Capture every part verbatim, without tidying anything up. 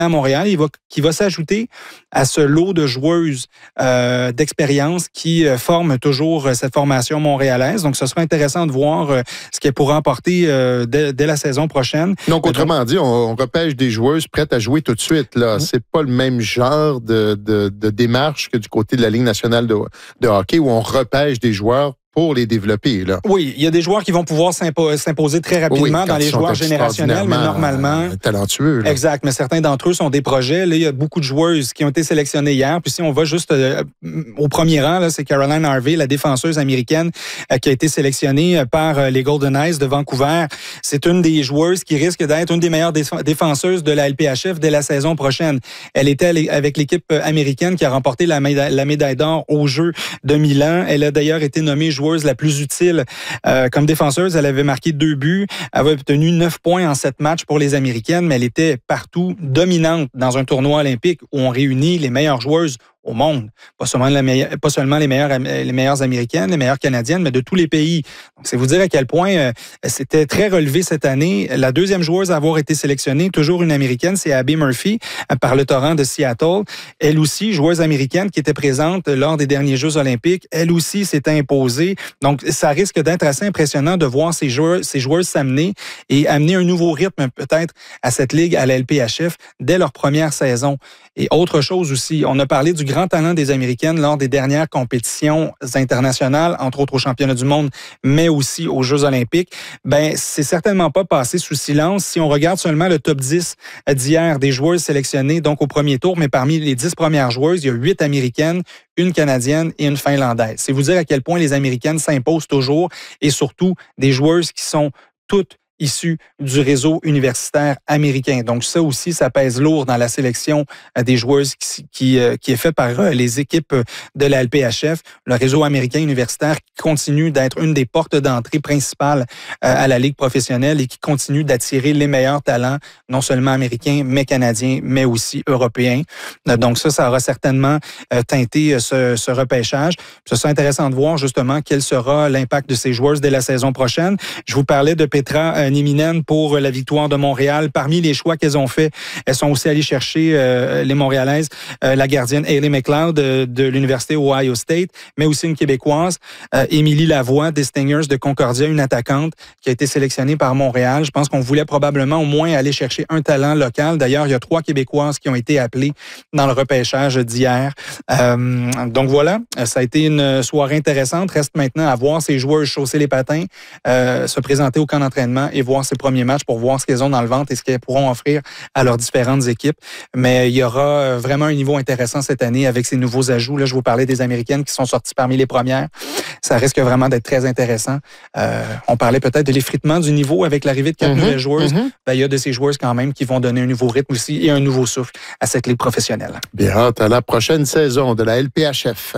à Montréal, il va, qui va s'ajouter à ce lot de joueuses euh, d'expérience qui euh, forment toujours euh, cette formation montréalaise. Donc, ce sera intéressant de voir euh, ce qu'elle pourra apporter euh, dès, dès la saison prochaine. Donc, autrement Donc, dit, on, on repêche des joueuses prêtes à jouer tout de suite. Là, oui. C'est pas le même genre de, de, de démarche que du côté de la Ligue nationale de, de hockey où on repêche des joueurs pour les développer, là. Oui, il y a des joueurs qui vont pouvoir s'impo- s'imposer très rapidement oui, dans les joueurs générationnels, mais normalement... talentueux. Là. Exact, mais certains d'entre eux sont des projets. Là, il y a beaucoup de joueuses qui ont été sélectionnées hier. Puis si on va juste euh, au premier rang, là, c'est Caroline Harvey, la défenseuse américaine euh, qui a été sélectionnée par euh, les Golden Knights de Vancouver. C'est une des joueuses qui risque d'être une des meilleures déf- défenseuses de la L P H F dès la saison prochaine. Elle était avec l'équipe américaine qui a remporté la, méda- la médaille d'or aux Jeux de Milan. Elle a d'ailleurs été nommée joueuse la plus utile euh, comme défenseuse. Elle avait marqué deux buts. Elle avait obtenu neuf points en sept matchs pour les Américaines, mais elle était partout dominante dans un tournoi olympique où on réunit les meilleures joueuses au monde. Pas seulement, la meilleure, pas seulement les, meilleures, les meilleures Américaines, les meilleures Canadiennes, mais de tous les pays. Donc, c'est vous dire à quel point euh, c'était très relevé cette année. La deuxième joueuse à avoir été sélectionnée, toujours une Américaine, c'est Abby Murphy, euh, par le Torrent de Seattle. Elle aussi, joueuse américaine qui était présente lors des derniers Jeux olympiques. Elle aussi s'était imposée. Donc, ça risque d'être assez impressionnant de voir ces joueurs, ces joueuses s'amener et amener un nouveau rythme peut-être à cette ligue, à la L P H F, dès leur première saison. Et autre chose aussi, on a parlé du grand talent des Américaines lors des dernières compétitions internationales, entre autres aux championnats du monde, mais aussi aux Jeux olympiques. Ben, c'est certainement pas passé sous silence. Si on regarde seulement le top dix d'hier des joueuses sélectionnées, donc au premier tour, mais parmi les dix premières joueuses, il y a huit Américaines, une Canadienne et une Finlandaise. C'est vous dire à quel point les Américaines s'imposent toujours et surtout des joueuses qui sont toutes issus du réseau universitaire américain. Donc ça aussi, ça pèse lourd dans la sélection des joueuses qui, qui, qui est fait par les équipes de la L P H F, le réseau américain universitaire qui continue d'être une des portes d'entrée principales à la Ligue professionnelle et qui continue d'attirer les meilleurs talents, non seulement américains, mais canadiens, mais aussi européens. Donc ça, ça aura certainement teinté ce, ce repêchage. Ce sera intéressant de voir justement quel sera l'impact de ces joueuses dès la saison prochaine. Je vous parlais de Petra Nieminen pour la victoire de Montréal. Parmi les choix qu'elles ont fait, elles sont aussi allées chercher, euh, les Montréalaises, euh, la gardienne Hayley McLeod de, de l'Université Ohio State, mais aussi une Québécoise, euh, Émilie Lavoie des Stingers de Concordia, une attaquante qui a été sélectionnée par Montréal. Je pense qu'on voulait probablement au moins aller chercher un talent local. D'ailleurs, il y a trois Québécoises qui ont été appelées dans le repêchage d'hier. Euh, donc voilà, ça a été une soirée intéressante. Reste maintenant à voir ces joueurs chausser les patins, euh, se présenter au camp d'entraînement et voir ces premiers matchs pour voir ce qu'elles ont dans le ventre et ce qu'elles pourront offrir à leurs différentes équipes. Mais il y aura vraiment un niveau intéressant cette année avec ces nouveaux ajouts. Là, je vous parlais des Américaines qui sont sorties parmi les premières. Ça risque vraiment d'être très intéressant. Euh, on parlait peut-être de l'effritement du niveau avec l'arrivée de quatre mm-hmm, nouvelles joueuses. Mm-hmm. Ben, il y a de ces joueuses quand même qui vont donner un nouveau rythme aussi et un nouveau souffle à cette ligue professionnelle. Bien hâte à la prochaine saison de la L P H F.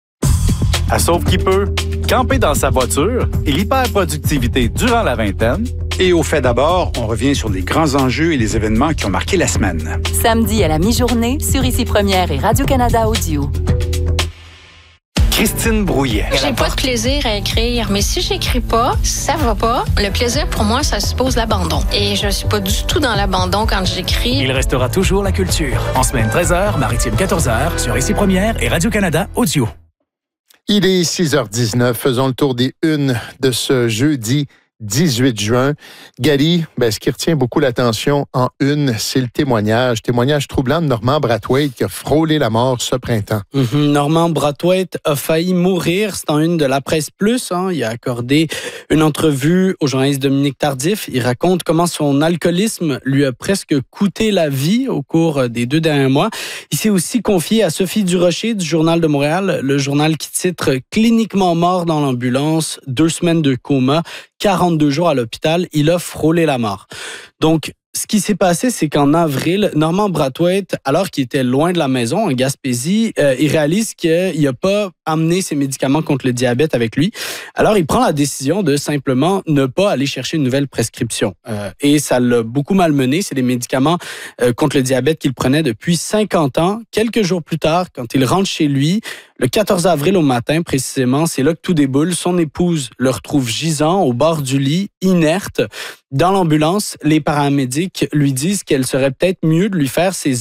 À Sauve qui peut, camper dans sa voiture et l'hyperproductivité durant la vingtaine. Et au fait d'abord, on revient sur les grands enjeux et les événements qui ont marqué la semaine. Samedi à la mi-journée sur Ici Première et Radio-Canada Audio. Christine Brouillet. J'ai pas de plaisir à écrire, mais si j'écris pas, ça va pas. Le plaisir, pour moi, ça suppose l'abandon. Et je suis pas du tout dans l'abandon quand j'écris. Il restera toujours la culture. En semaine treize heures, Maritime quatorze heures, sur Ici Première et Radio-Canada Audio. Il est six heures dix-neuf. Faisons le tour des unes de ce jeudi dix-huit juin. Gary, ben, ce qui retient beaucoup l'attention en une, c'est le témoignage. Témoignage troublant de Normand Brathwaite qui a frôlé la mort ce printemps. Mm-hmm. Normand Brathwaite a failli mourir. C'est en une de la Presse Plus. Hein. Il a accordé une entrevue au journaliste Dominique Tardif. Il raconte comment son alcoolisme lui a presque coûté la vie au cours des deux derniers mois. Il s'est aussi confié à Sophie Durocher du Journal de Montréal, le journal qui titre « Cliniquement mort dans l'ambulance, deux semaines de coma ». quarante-deux jours à l'hôpital, il a frôlé la mort. Donc, ce qui s'est passé, c'est qu'en avril, Normand Brathwaite, alors qu'il était loin de la maison, en Gaspésie, euh, il réalise qu'il n'a pas amené ses médicaments contre le diabète avec lui. Alors, il prend la décision de simplement ne pas aller chercher une nouvelle prescription. Euh, et ça l'a beaucoup malmené. C'est des médicaments euh, contre le diabète qu'il prenait depuis cinquante ans. Quelques jours plus tard, quand il rentre chez lui, le quatorze avril au matin, précisément, c'est là que tout déboule. Son épouse le retrouve gisant au bord du lit, inerte. Dans l'ambulance, les paramédics médics lui disent qu'elle serait peut-être mieux de lui faire ses